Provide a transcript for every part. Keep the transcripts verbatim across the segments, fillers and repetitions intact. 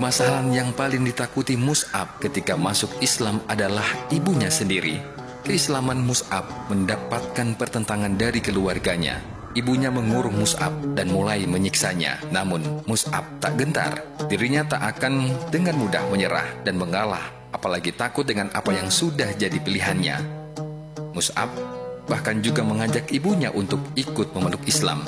Permasalahan yang paling ditakuti Mus'ab ketika masuk Islam adalah ibunya sendiri. Keislaman Mus'ab mendapatkan pertentangan dari keluarganya. Ibunya mengurung Mus'ab dan mulai menyiksanya. Namun Mus'ab tak gentar. Dirinya tak akan dengan mudah menyerah dan mengalah, apalagi takut dengan apa yang sudah jadi pilihannya. Mus'ab bahkan juga mengajak ibunya untuk ikut memeluk Islam.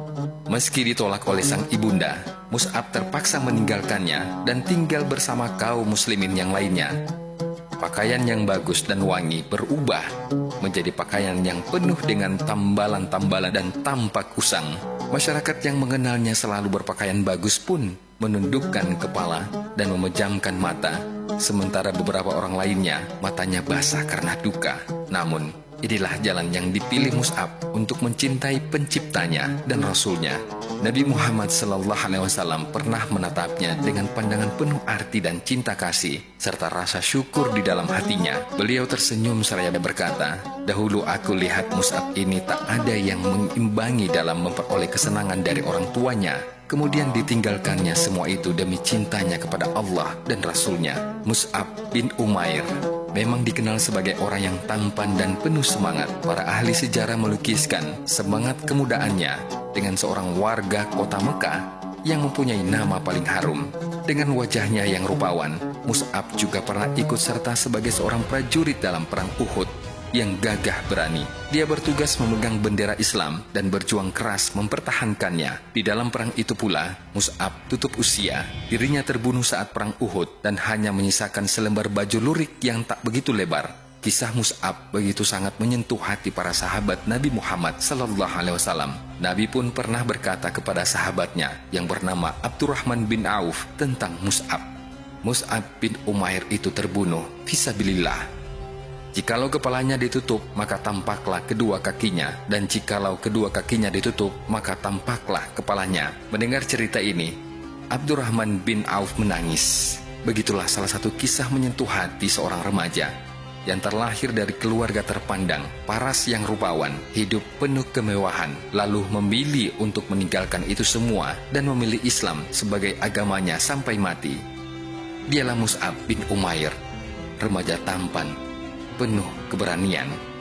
Meski ditolak oleh sang ibunda, Mus'ab terpaksa meninggalkannya dan tinggal bersama kaum muslimin yang lainnya. Pakaian yang bagus dan wangi berubah menjadi pakaian yang penuh dengan tambalan-tambalan dan tampak usang. Masyarakat yang mengenalnya selalu berpakaian bagus pun menundukkan kepala dan memejamkan mata, sementara beberapa orang lainnya matanya basah karena duka. Namun, inilah jalan yang dipilih Mus'ab untuk mencintai penciptanya dan Rasulnya. Nabi Muhammad Sallallahu Alaihi Wasallam pernah menatapnya dengan pandangan penuh arti dan cinta kasih, serta rasa syukur di dalam hatinya. Beliau tersenyum seraya berkata, "Dahulu aku lihat Mus'ab ini tak ada yang mengimbangi dalam memperoleh kesenangan dari orang tuanya. Kemudian ditinggalkannya semua itu demi cintanya kepada Allah dan Rasulnya." Mus'ab bin Umair memang dikenal sebagai orang yang tampan dan penuh semangat. Para ahli sejarah melukiskan semangat kemudaannya dengan seorang warga kota Mekah yang mempunyai nama paling harum. Dengan wajahnya yang rupawan, Mus'ab juga pernah ikut serta sebagai seorang prajurit dalam perang Uhud yang gagah berani. Dia bertugas memegang bendera Islam dan berjuang keras mempertahankannya. Di dalam perang itu pula, Mus'ab tutup usia. Dirinya terbunuh saat perang Uhud dan hanya menyisakan selembar baju lurik yang tak begitu lebar. Kisah Mus'ab begitu sangat menyentuh hati para sahabat Nabi Muhammad Sallallahu Alaihi Wasallam. Nabi pun pernah berkata kepada sahabatnya yang bernama Abdurrahman bin Auf tentang Mus'ab. Mus'ab bin Umair itu terbunuh fisabilillah. Jikalau kepalanya ditutup, maka tampaklah kedua kakinya, dan jikalau kedua kakinya ditutup, maka tampaklah kepalanya. Mendengar cerita ini, Abdurrahman bin Auf menangis. Begitulah salah satu kisah menyentuh hati seorang remaja yang terlahir dari keluarga terpandang, paras yang rupawan, hidup penuh kemewahan, lalu memilih untuk meninggalkan itu semua dan memilih Islam sebagai agamanya sampai mati. Dialah Mus'ab bin Umair, remaja tampan, penuh keberanian.